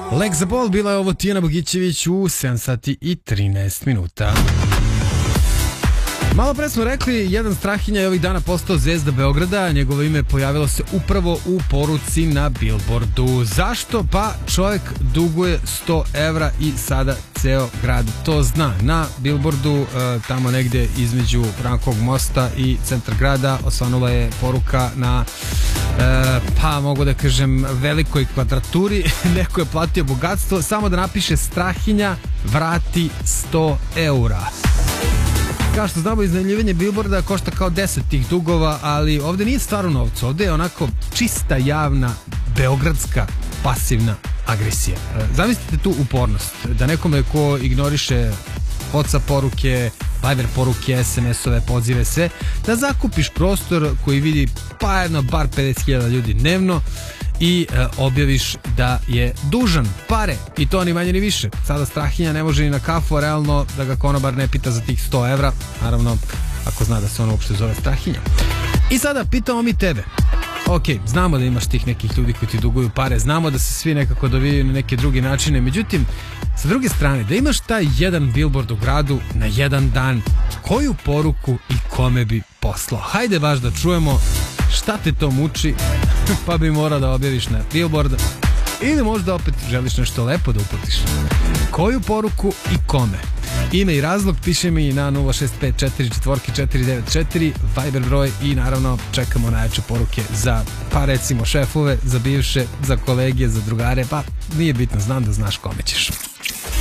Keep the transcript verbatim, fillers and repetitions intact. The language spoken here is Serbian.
Lek za bol, bila je ovo Tijana Bogićević u sedam sati i trinaest minuta. Malo pre smo rekli, jedan Strahinja je ovih dana postao zvezda Beograda, njegovo ime pojavilo se upravo u poruci na Billboardu. Zašto? Pa čovjek duguje sto evra i sada ceo grad to zna. Na Billboardu, tamo negdje između Brankovog mosta i centra grada, osvanula je poruka na, pa mogu da kažem, velikoj kvadraturi. Neko je platio bogatstvo samo da napiše Strahinja vrati sto eura. Kao što znamo, iznajmljivanje Billboarda košta kao deset tih dugova, ali ovdje nije stvar u novcu, ovdje je onako čista javna beogradska pasivna agresija. Zamislite tu upornost, da nekome ko ignoriše WhatsApp poruke, Viber poruke, es em es-ove, pozive, sve, da zakupiš prostor koji vidi pa jedno bar pedeset hiljada ljudi dnevno i e, objaviš da je dužan pare, i to ni manje ni više. Sada Strahinja ne može ni na kafu, a realno da ga konobar ne pita za tih sto evra, naravno ako zna da se on uopšte zove Strahinja. I sada pitamo mi tebe. Ok, znamo da imaš tih nekih ljudi koji ti duguju pare, znamo da se svi nekako dovijaju na neke druge načine, međutim, sa druge strane, da imaš taj jedan billboard u gradu na jedan dan, koju poruku i kome bi poslao? Hajde baš da čujemo šta te to muči, pa bi morao da objaviš na billboard, ili možda opet želiš nešto lepo da uputiš. Koju poruku i kome? Ime i razlog piše mi na nula šest pet četiri četiri četiri devet četiri, Viber broj, i naravno čekamo najjače poruke za, pa recimo, šefove, za bivše, za kolege, za drugare, pa nije bitno, znam da znaš kome ćeš.